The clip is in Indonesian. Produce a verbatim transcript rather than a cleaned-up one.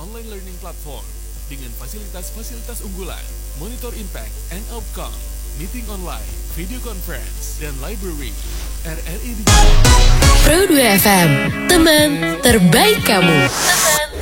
online learning platform dengan fasilitas-fasilitas unggulan, monitor impact and outcome, meeting online, video conference, dan library. R R I Digital. Pro dua F M, teman terbaik kamu.